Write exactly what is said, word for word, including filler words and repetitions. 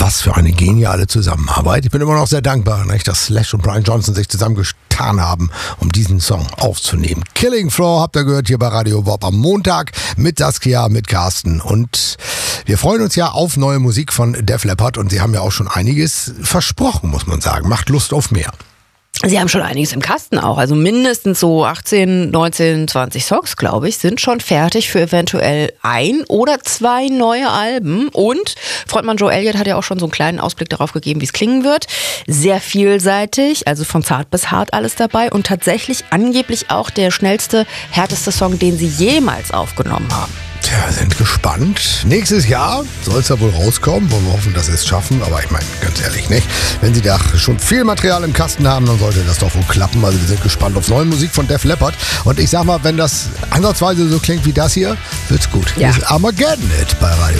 Was für eine geniale Zusammenarbeit. Ich bin immer noch sehr dankbar, nicht, dass Slash und Brian Johnson sich zusammengetan haben, um diesen Song aufzunehmen. Killing Floor habt ihr gehört hier bei Radio Bob am Montag mit Saskia, mit Carsten. Und wir freuen uns ja auf neue Musik von Def Leppard und sie haben ja auch schon einiges versprochen, muss man sagen. Macht Lust auf mehr. Sie haben schon einiges im Kasten auch, also mindestens so achtzehn, neunzehn, zwanzig Songs, glaube ich, sind schon fertig für eventuell ein oder zwei neue Alben. Und Frontmann Joe Elliott hat ja auch schon so einen kleinen Ausblick darauf gegeben, wie es klingen wird. Sehr vielseitig, also von zart bis hart alles dabei und tatsächlich angeblich auch der schnellste, härteste Song, den sie jemals aufgenommen haben. Tja, sind gespannt. Nächstes Jahr soll es ja wohl rauskommen. Wollen wir hoffen, dass sie es schaffen. Aber ich meine, ganz ehrlich, nicht. Wenn sie da schon viel Material im Kasten haben, dann sollte das doch wohl klappen. Also wir sind gespannt auf neue Musik von Def Leppard. Und ich sag mal, wenn das ansatzweise so klingt wie das hier, wird's gut. Ja. Hier ist Armageddon It bei Radio